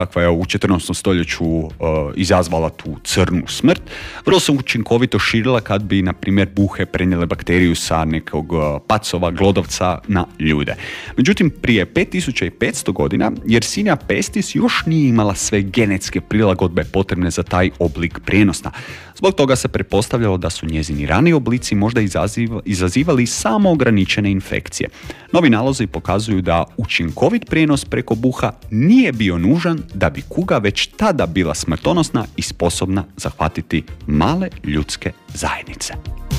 kakva je u 14. stoljeću izazvala tu crnu smrt, vrlo se učinkovito širila kad bi, na primjer, buhe prenijele bakteriju sa nekog pacova, glodavca na ljude. Međutim, prije 5500 godina Yersinia pestis još nije imala sve genetske prilagodbe potrebne za taj oblik prijenosa. Zbog toga se pretpostavljalo da su njezini rani oblici možda izazivali samo ograničene infekcije. Novi nalazi pokazuju da učinkovit prijenos preko buha nije bio nužan da bi kuga već tada bila smrtonosna i sposobna zahvatiti male ljudske zajednice.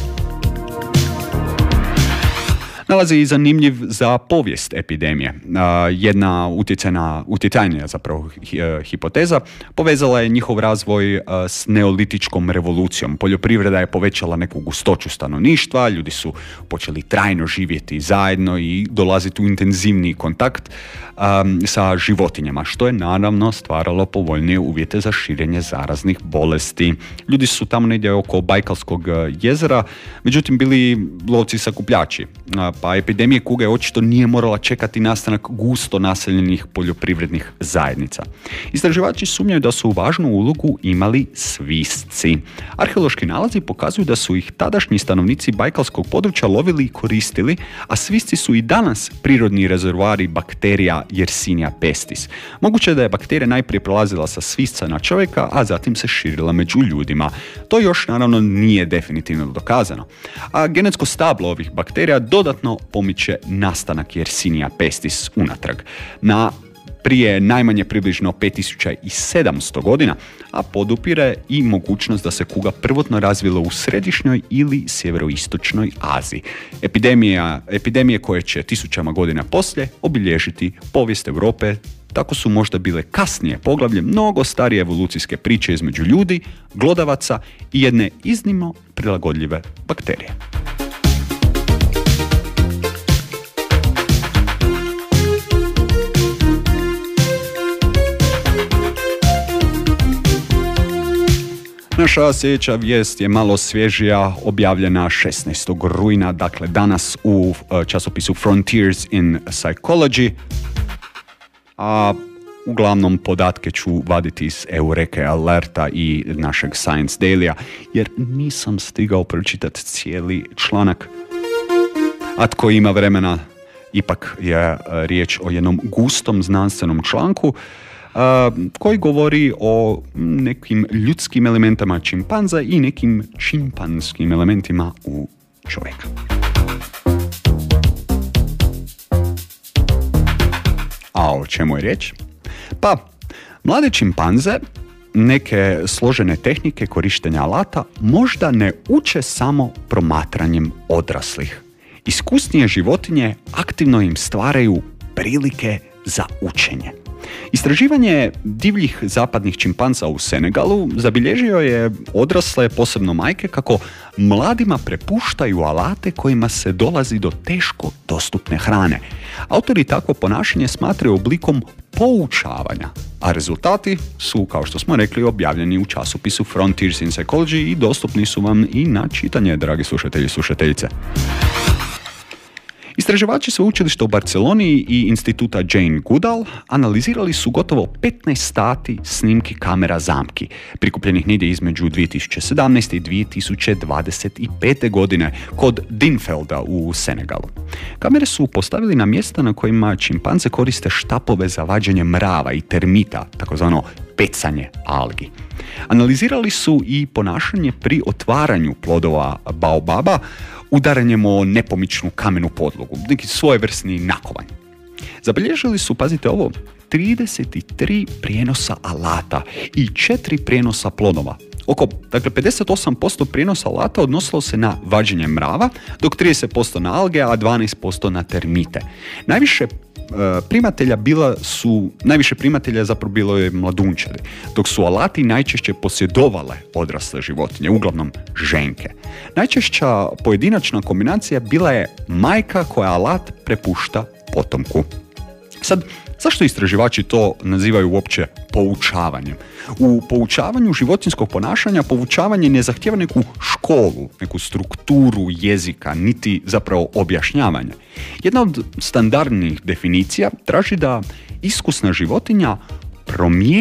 Nalazi i zanimljiv za povijest epidemije. Jedna utjecajnija zapravo hipoteza povezala je njihov razvoj s neolitičkom revolucijom. Poljoprivreda je povećala neku gustoću stanovništva, ljudi su počeli trajno živjeti zajedno i dolaziti u intenzivniji kontakt sa životinjama, što je naravno stvaralo povoljnije uvjete za širenje zaraznih bolesti. Ljudi su tamo negdje oko Bajkalskog jezera, međutim bili lovci sakupljači, pa epidemije kuge očito nije morala čekati nastanak gusto naseljenih poljoprivrednih zajednica. Istraživači sumnjaju da su važnu ulogu imali svisci. Arheološki nalazi pokazuju da su ih tadašnji stanovnici Bajkalskog područja lovili i koristili, a svisci su i danas prirodni rezervoari bakterija Yersinia pestis. Moguće je da je bakterija najprije prelazila sa svisca na čovjeka, a zatim se širila među ljudima. To još naravno nije definitivno dokazano. A genetsko stablo ovih bakterija dodatno pomiče nastanak Yersinia pestis unatrag na prije najmanje približno 5700 godina, a podupire i mogućnost da se kuga prvotno razvila u središnjoj ili sjeveroistočnoj Aziji. Epidemije koje će tisućama godina poslije obilježiti povijest Europe, tako su možda bile kasnije poglavlje mnogo starije evolucijske priče između ljudi, glodavaca i jedne iznimno prilagodljive bakterije. Naša sljedeća vijest je malo svježija, objavljena 16. rujna, dakle danas u časopisu Frontiers in Psychology, a uglavnom podatke ću vaditi iz Eureka Alerta i našeg Science Dailya, jer nisam stigao pročitati cijeli članak. A tko ima vremena, ipak je riječ o jednom gustom znanstvenom članku koji govori o nekim ljudskim elementama čimpanza i nekim čimpanskim elementima u čovjeka. A o čemu je riječ? Pa, mlade čimpanze neke složene tehnike korištenja alata možda ne uče samo promatranjem odraslih. Iskusnije životinje aktivno im stvaraju prilike za učenje. Istraživanje divljih zapadnih čimpanza u Senegalu zabilježio je odrasle, posebno majke, kako mladima prepuštaju alate kojima se dolazi do teško dostupne hrane. Autori takvo ponašanje smatraju oblikom poučavanja, a rezultati su, kao što smo rekli, objavljeni u časopisu Frontiers in Psychology i dostupni su vam i na čitanje, dragi slušatelji i slušateljice. Istraživači sveučilišta u Barceloni i instituta Jane Goodall analizirali su gotovo 15 sati snimki kamera zamki, prikupljenih negdje između 2017. i 2025. godine kod Dinfelda u Senegalu. Kamere su postavili na mjesta na kojima čimpanze koriste štapove za vađenje mrava i termita, takozvano pecanje algi. Analizirali su i ponašanje pri otvaranju plodova baobaba udaranjem o nepomičnu kamenu podlogu, neki svojevrsni nakovanj. Zabilježili su, pazite ovo, 33 prijenosa alata i 4 prijenosa plodova. Oko, dakle, 58% prijenosa alata odnosilo se na vađenje mrava, dok 30% na alge, a 12% na termite. Najviše primatelja zapravo bilo je mladunčadi, dok su alati najčešće posjedovale odrasle životinje, uglavnom ženke. Najčešća pojedinačna kombinacija bila je majka koja alat prepušta potomku. Sad, zašto istraživači to nazivaju uopće poučavanjem? U poučavanju životinjskog ponašanja poučavanje ne zahtijeva neku školu, neku strukturu jezika, niti zapravo objašnjavanje. Jedna od standardnih definicija traži da iskusna životinja promijeniti